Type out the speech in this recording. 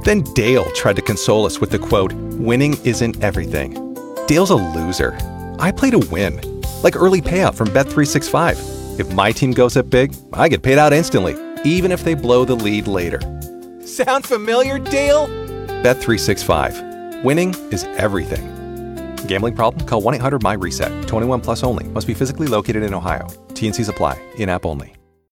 Then Dale tried to console us with the quote, "Winning isn't everything." Dale's a loser. I play to win, like early payout from Bet365. If my team goes up big, I get paid out instantly, even if they blow the lead later. Sound familiar, Dale? Bet365. Winning is everything. Gambling problem? Call 1-800-MY-RESET. 21 plus only. Must be physically located in Ohio. T&Cs apply. In-app only.